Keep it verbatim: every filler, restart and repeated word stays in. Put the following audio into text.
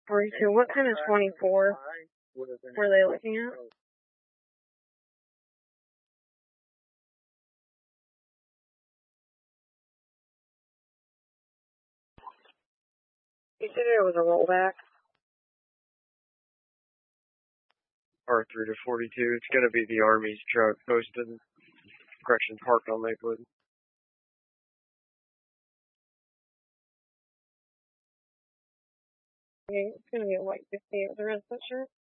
forty-two. What kind of twenty-four were they looking at? You said it was a rollback. R three to forty-two. It's going to be the Army's truck posted, correction, parked on Lakewood. Okay, it's going to be a white fifty-eight with a red sweatshirt.